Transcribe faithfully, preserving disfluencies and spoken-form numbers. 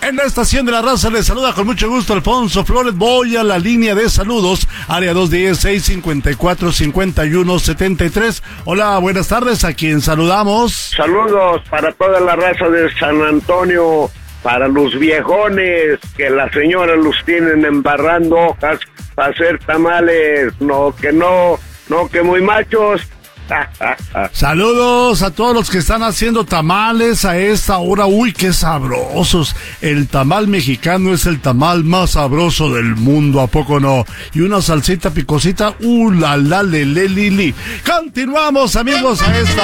En la estación de la raza les saluda con mucho gusto Alfonso Flores. Voy a la línea de saludos, área dos diez, seis cincuenta y cuatro, cincuenta y uno setenta y tres. Hola, buenas tardes, ¿a quién saludamos? Saludos para toda la raza de San Antonio, para los viejones, que las señoras los tienen embarrando hojas para hacer tamales, no, que no, no, que muy machos. Saludos a todos los que están haciendo tamales a esta hora. Uy, qué sabrosos. El tamal mexicano es el tamal más sabroso del mundo, ¿a poco no? Y una salsita picosita, uh, la la le le li li. Continuamos, amigos, a esta